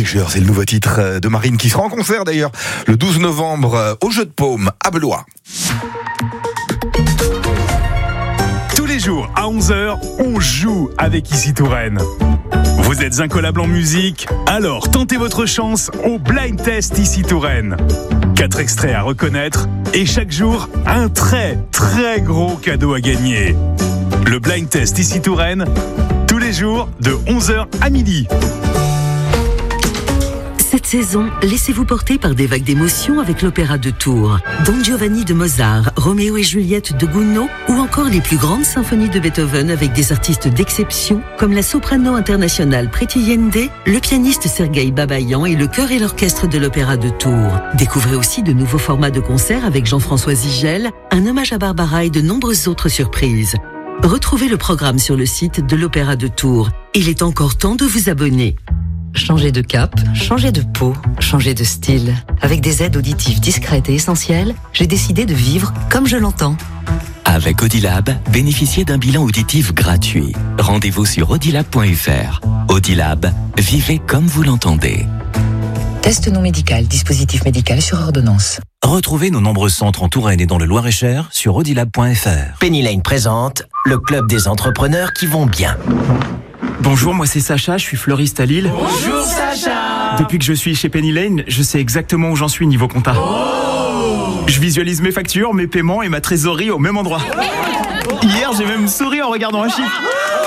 Voyageurs, c'est le nouveau titre de Marine qui sera en concert d'ailleurs le 12 novembre au Jeu de Paume à Blois. Tous les jours à 11h, on joue avec Ici Touraine. Vous êtes incollable en musique? Alors tentez votre chance au Blind Test Ici Touraine. 4 extraits à reconnaître et chaque jour, un très très gros cadeau à gagner. Le Blind Test Ici Touraine, tous les jours de 11h à midi. Cette saison, laissez-vous porter par des vagues d'émotions avec l'opéra de Tours, Don Giovanni de Mozart, Roméo et Juliette de Gounod ou encore les plus grandes symphonies de Beethoven avec des artistes d'exception comme la soprano internationale Priti Yende, le pianiste Sergueï Babayan et le chœur et l'orchestre de l'opéra de Tours. Découvrez aussi de nouveaux formats de concerts avec Jean-François Zigel, un hommage à Barbara et de nombreuses autres surprises. Retrouvez le programme sur le site de l'Opéra de Tours. Il est encore temps de vous abonner. Changer de cap, changer de peau, changer de style. Avec des aides auditives discrètes et essentielles, j'ai décidé de vivre comme je l'entends. Avec Audilab, bénéficiez d'un bilan auditif gratuit. Rendez-vous sur audilab.fr. Audilab, vivez comme vous l'entendez. Test non médical, dispositif médical sur ordonnance. Retrouvez nos nombreux centres en Touraine et dans le Loir-et-Cher sur audilab.fr. Penny Lane présente le club des entrepreneurs qui vont bien. Bonjour, moi c'est Sacha, je suis fleuriste à Lille. Bonjour Sacha. Depuis que je suis chez Penny Lane, je sais exactement où j'en suis niveau compta. Je visualise mes factures, mes paiements et ma trésorerie au même endroit. Hier, j'ai même souri en regardant un chiffre.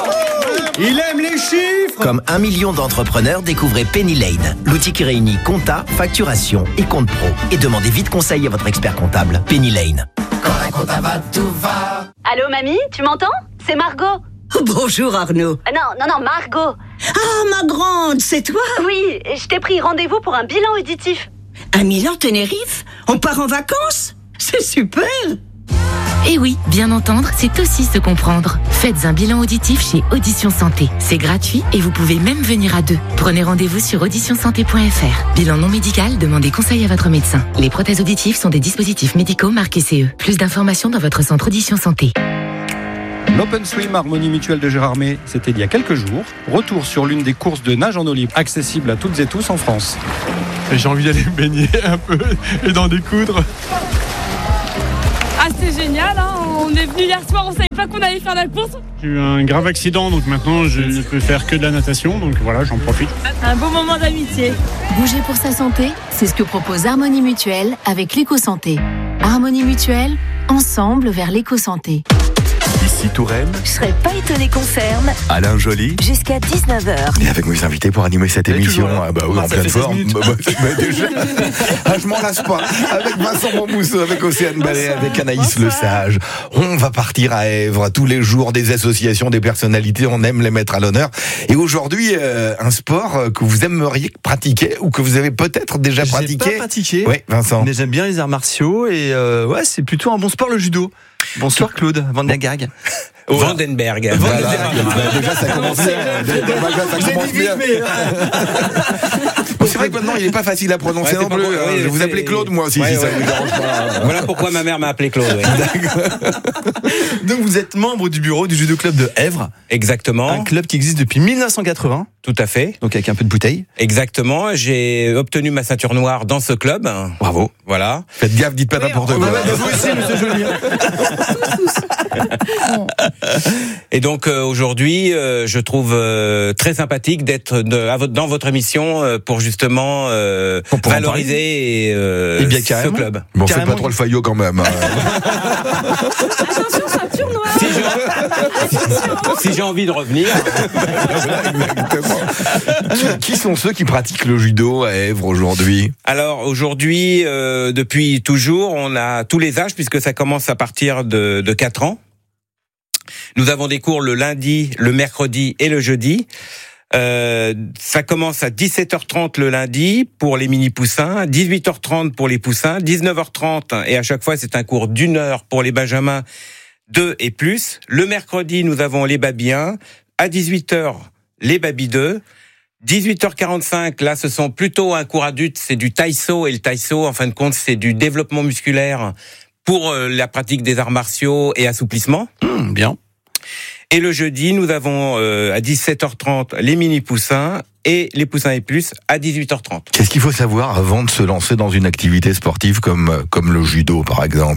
Il aime les chiffres. Comme 1 million d'entrepreneurs, découvrez Penny Lane, l'outil qui réunit compta, facturation et compte pro. Et demandez vite conseil à votre expert comptable. Penny Lane. Quand la compta va, tout va. Allô mamie, tu m'entends? C'est Margot. Bonjour Arnaud. Non, Margot. Ah, ma grande, c'est toi? Oui, je t'ai pris rendez-vous pour un bilan auditif. À Milan, Tenerife? On part en vacances? C'est super. Eh oui, bien entendre, c'est aussi se comprendre. Faites un bilan auditif chez Audition Santé. C'est gratuit et vous pouvez même venir à deux. Prenez rendez-vous sur auditionsanté.fr. Bilan non médical, demandez conseil à votre médecin. Les prothèses auditives sont des dispositifs médicaux marqués CE. Plus d'informations dans votre centre Audition Santé. L'Open Swim Harmonie Mutuelle de Gérardmer, c'était il y a quelques jours. Retour sur l'une des courses de nage en eau libre, accessible à toutes et tous en France. J'ai envie d'aller me baigner un peu et d'en découdre. Ah, c'est génial, hein. On est venu hier soir, on savait pas qu'on allait faire la course. J'ai eu un grave accident, donc maintenant je ne peux faire que de la natation, donc voilà, j'en profite. Un beau moment d'amitié. Bouger pour sa santé, c'est ce que propose Harmonie Mutuelle avec l'éco-santé. Harmonie Mutuelle, ensemble vers l'éco-santé. Ici Touraine. Je serais pas étonné qu'on ferme. Alain Joly. Jusqu'à 19h. Et avec mes invités pour animer cette émission. Ah bah oui, en pleine forme. Déjà. Je m'en lasse pas. Avec Vincent Bonmousseau, avec Océane Ballet, avec Anaïs Le Sage. On va partir à Èvre tous les jours, des associations, des personnalités. On aime les mettre à l'honneur. Et aujourd'hui, un sport que vous aimeriez pratiquer ou que vous avez peut-être déjà pratiqué. J'ai pas pratiqué. Oui, Vincent. Mais j'aime bien les arts martiaux et ouais, c'est plutôt un bon sport le judo. Bonsoir Claude Vandenberg. Vandenberg. Déjà ça commence bien. C'est vrai que maintenant il n'est pas facile à prononcer non plus. Je vais vous appeler Claude moi aussi si ça vous dérange pas. Voilà pourquoi ma mère m'a appelé Claude. Donc vous êtes membre du bureau du judo club de Èvre. Exactement. Un club qui existe depuis 1980. Tout à fait. Donc avec un peu de bouteille. Exactement. J'ai obtenu ma ceinture noire dans ce club. Bravo. Voilà. Faites gaffe, dites pas n'importe quoi. Vous aussi, monsieur Joly. Et donc aujourd'hui, je trouve très sympathique d'être dans votre émission pour justement valoriser et bien, ce club. Bon, faites pas trop le faillot quand même. Attention, ceinture noire. Si j'ai envie de revenir. Exactement. Qui sont ceux qui pratiquent le judo à Èvre aujourd'hui? Alors aujourd'hui, depuis toujours, on a tous les âges puisque ça commence à partir de 4 ans. Nous avons des cours le lundi, le mercredi et le jeudi. Ça commence à 17h30 le lundi pour les mini-poussins, 18h30 pour les poussins, 19h30 et à chaque fois c'est un cours d'1 heure pour les benjamins 2 et plus. Le mercredi, nous avons les babys 1, à 18h les babys 2. 18h45, là, ce sont plutôt un cours adulte, c'est du taïso, et le taïso, en fin de compte, c'est du développement musculaire pour la pratique des arts martiaux et assouplissement. Bien. Et le jeudi, nous avons à 17h30 les mini-poussins et les poussins et plus à 18h30. Qu'est-ce qu'il faut savoir avant de se lancer dans une activité sportive comme le judo, par exemple ?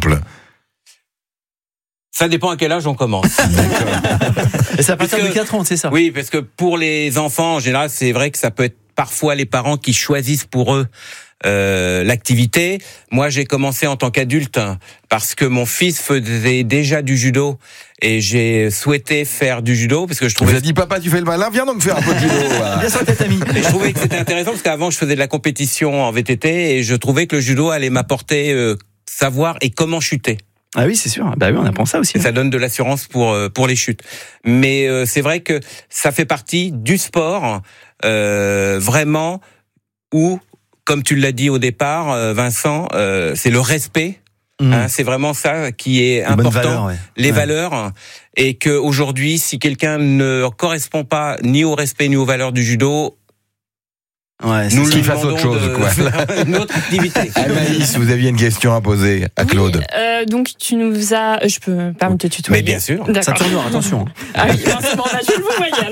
Ça dépend à quel âge on commence. Et c'est à partir de 4 ans, c'est ça ? Oui, parce que pour les enfants, en général, c'est vrai que ça peut être parfois les parents qui choisissent pour eux l'activité. Moi, j'ai commencé en tant qu'adulte parce que mon fils faisait déjà du judo et j'ai souhaité faire du judo parce que je trouvais... Vous avez dit, papa, tu fais le malin, viens donc faire un peu de judo. Voilà. Bien sûr, tête amie. Et je trouvais que c'était intéressant parce qu'avant, je faisais de la compétition en VTT et je trouvais que le judo allait m'apporter savoir et comment chuter. Ah oui, c'est sûr. Bah oui, on apprend ça aussi. Et ça donne de l'assurance pour les chutes. Mais c'est vrai que ça fait partie du sport vraiment où, comme tu l'as dit au départ, Vincent, c'est le respect. Hein, c'est vraiment ça qui est important, valeurs, les valeurs, et que aujourd'hui, si quelqu'un ne correspond pas ni au respect ni aux valeurs du judo, nous lui fasse autre chose, une autre activité. Anaïs, vous aviez une question à poser à Claude. Donc tu nous as, je peux me permettre de tutoyer. Mais bien sûr. Ceinture noire, attention. Ah oui, bon, je le voyais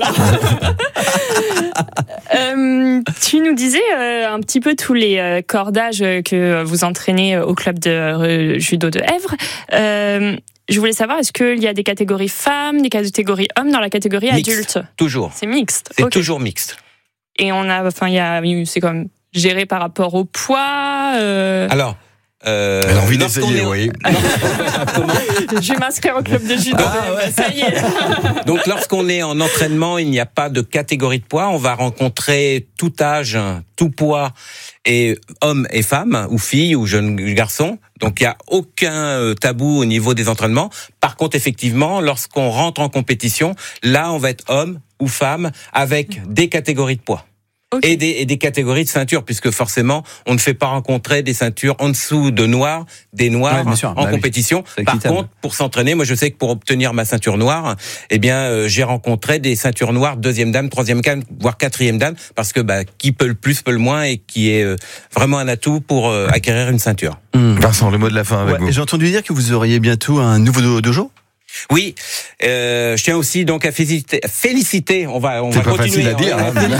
alors. Tu nous disais un petit peu tous les cordages que vous entraînez au club de judo de Èvre. Je voulais savoir, est-ce qu'il y a des catégories femmes, des catégories hommes dans la catégorie adulte ? Toujours. C'est mixte. C'est toujours mixte. Et c'est comme géré par rapport au poids. Alors. Elle a envie d'essayer, oui. Je vais m'inscrire au club de judo. Ça y est. Donc, lorsqu'on est en entraînement, il n'y a pas de catégorie de poids. On va rencontrer tout âge, tout poids, et hommes et femmes, ou filles, ou jeunes garçons. Donc, il n'y a aucun tabou au niveau des entraînements. Par contre, effectivement, lorsqu'on rentre en compétition, là, on va être homme ou femme avec des catégories de poids. Okay. Et des catégories de ceintures, puisque forcément, on ne fait pas rencontrer des ceintures en dessous de noir, des noirs en compétition. Par contre, pour s'entraîner, moi je sais que pour obtenir ma ceinture noire, j'ai rencontré des ceintures noires, 2e dan, 3e dan, voire 4e dan, parce que qui peut le plus, peut le moins, et qui est vraiment un atout pour acquérir une ceinture. Vincent, le mot de la fin avec vous. J'ai entendu dire que vous auriez bientôt un nouveau dojo. Oui, je tiens aussi donc à féliciter. On va c'est pas continuer. Facile à dire.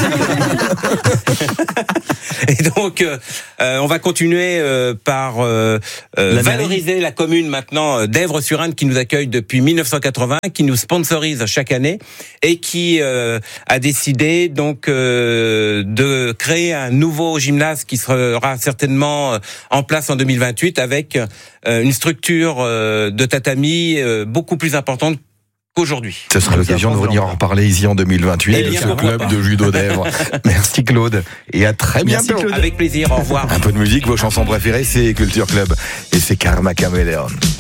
Et donc, on va continuer par valoriser la commune maintenant d'Èvres-sur-Indre qui nous accueille depuis 1980, qui nous sponsorise chaque année et qui a décidé donc de créer un nouveau gymnase qui sera certainement en place en 2028 avec une structure de tatami beaucoup plus importante qu'aujourd'hui. Ce sera l'occasion de venir en reparler ici en 2028 de ce club de judo d'Èvres. Merci Claude et à très bientôt. Avec plaisir, au revoir. Un peu de musique, vos chansons préférées, c'est Culture Club et c'est Karma Chameleon.